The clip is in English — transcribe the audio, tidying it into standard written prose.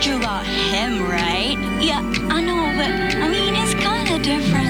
you about him, right? Yeah, I know, but I mean, it's kinda different.